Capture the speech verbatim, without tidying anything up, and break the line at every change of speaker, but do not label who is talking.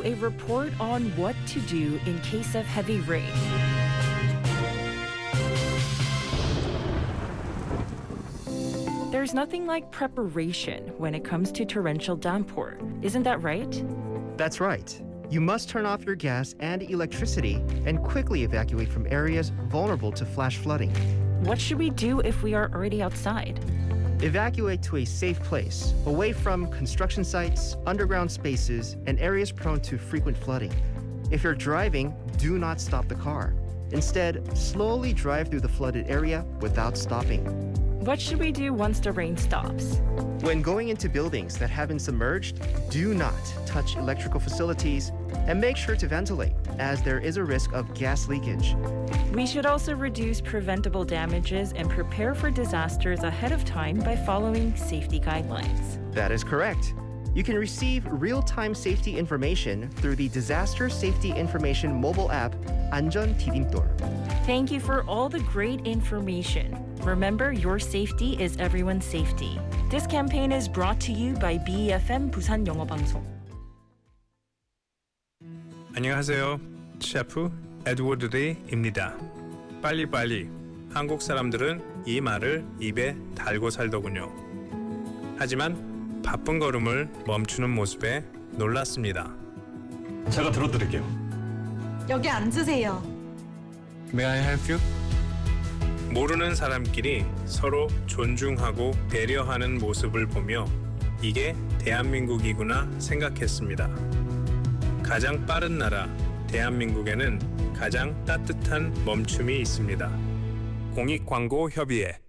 you a report on what to do in case of heavy rain. There's nothing like preparation when it comes to torrential downpour. Isn't that right?
That's right. You must turn off your gas and electricity and quickly evacuate from areas vulnerable to flash flooding.
What should we do if we are already outside?
Evacuate to a safe place, away from construction sites, underground spaces, and areas prone to frequent flooding. If you're driving, do not stop the car. Instead, slowly drive through the flooded area without stopping.
What should we do once the rain stops?
When going into buildings that have been submerged, do not touch electrical facilities and make sure to ventilate, as there is a risk of gas leakage.
We should also reduce preventable damages and prepare for disasters ahead of time by following safety guidelines.
That is correct. You can receive real-time safety information through the Disaster Safety Information mobile app, 안전 디딤돌.
Thank you for all the great information. Remember, your safety is everyone's safety. This campaign is brought to you by B E F M 부산 영어방송.
안녕하세요. 셰프 에드워드 리입니다. 빨리빨리. 한국 사람들은 이 말을 입에 달고 살더군요. 하지만 바쁜 걸음을 멈추는 모습에 놀랐습니다.
제가 들어드릴게요.
여기 앉으세요.
May I help you?
모르는 사람끼리 서로 존중하고 배려하는 모습을 보며 이게 대한민국이구나 생각했습니다. 가장 빠른 나라 대한민국에는 가장 따뜻한 멈춤이 있습니다. 공익광고협의회